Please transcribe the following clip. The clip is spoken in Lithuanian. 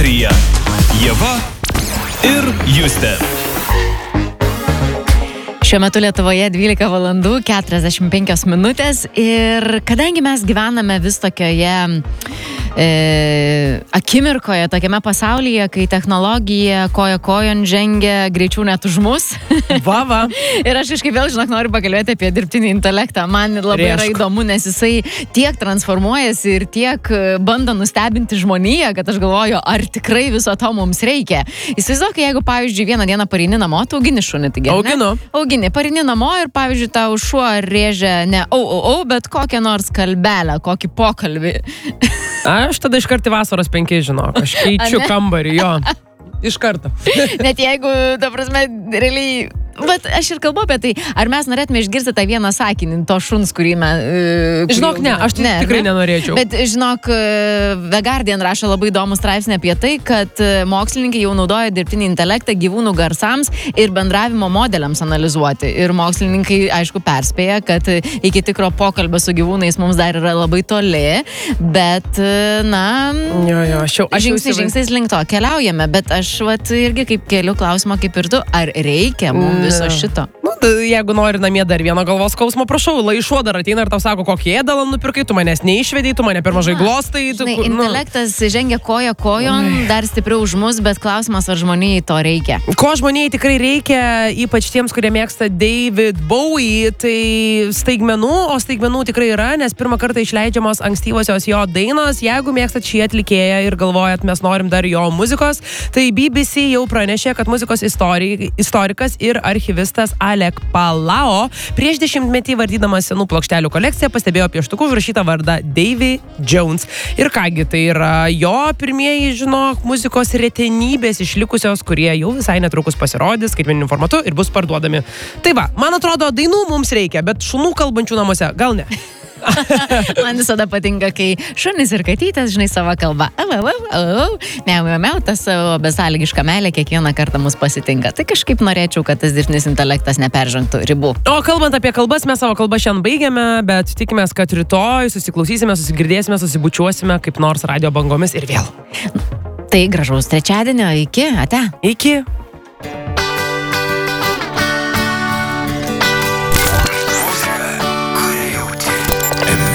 Ieva ir Justė. Šiuo metu Lietuvoje 12 valandų 45 minutės ir kadangi mes gyvename vis tokioje akimirkoje, tokiame pasaulyje, kai technologija koja kojon žengia greičiau net už mus. Va. Ir aš kažkaip vėl, noriu pakalbėti apie dirbtinį intelektą. Man labai yra įdomu, nes jisai tiek transformuojasi ir tiek bando nustebinti žmoniją, kad aš galvoju, ar tikrai viso to mums reikia. Įsivaizduok, jeigu, pavyzdžiui, vieną dieną pareini namo, tu augini šunį, tai gerai. Augini, pareini namo ir, pavyzdžiui, tau šuo rėžia ne bet kokią nors kalbelę, kokį pokalbį. Aš tada iškart į vasaros 5, žinok, aš keičiu kambarį, jo. Iš karto. Net jeigu, ta prasme, realiai... Bet aš ir kalbu apie tai, ar mes norėtume išgirsti tą vieną sakinį, to šuns, kurį mes... Žinok, ne, aš tikrai nenorėčiau. Bet, žinok, The Guardian rašo labai įdomų straipsnį apie tai, kad mokslininkai jau naudoja dirbtinį intelektą gyvūnų garsams ir bendravimo modeliams analizuoti. Ir mokslininkai, aišku, perspėja, kad iki tikro pokalbio su gyvūnais mums dar yra labai toli, bet, na... Žingsnis link to keliaujame, bet aš irgi kaip keliu klausimą kaip ir tu, ar reikia mums viso šito? Jeigu nori namie dar vieno galvos skausmo, prašau, laišuo dar ateina ir tau sako, kokį ėdalą nupirkai, tu manęs neišvedei, tu mane per mažai glostai. Intelektas žengia koja kojon, dar stipriau už mus, bet klausimas, ar žmonijai to reikia. Ko žmonijai tikrai reikia, ypač tiems, kurie mėgsta David Bowie, tai staigmenų, o staigmenų tikrai yra, nes pirmą kartą išleidžiamos ankstyvosios jo dainos. Jeigu mėgstat šį atlikėją ir galvojat, mes norim dar jo muzikos, tai BBC jau pranešė, kad muzikos istorikas ir archivistas Alek Palao prieš 10-metį vardydamas senų plokštelių kolekciją pastebėjo pieštuku užrašytą vardą Davy Jones. Ir kągi, tai yra jo pirmieji, žinok, muzikos retenybės išlikusios, kurie jau visai netrukus pasirodys skaitmeniniu formatu ir bus parduodami. Tai va, man atrodo, dainų mums reikia, bet šunų kalbančių namuose gal ne. Man visada patinka, kai šunis ir katytės, žinai, savo kalbą. Miau, tas savo besąlygiška meilė kiekvieną kartą mus pasitinka. Tai kažkaip norėčiau, kad tas dirbtinis intelektas neperžengtų ribų. O kalbant apie kalbas, mes savo kalbą šiandien baigiame, bet tikimės, kad rytoj susiklausysime, susigirdėsime, susibučiuosime kaip nors radio bangomis ir vėl. Tai gražaus trečiadienio, iki, ate. Iki.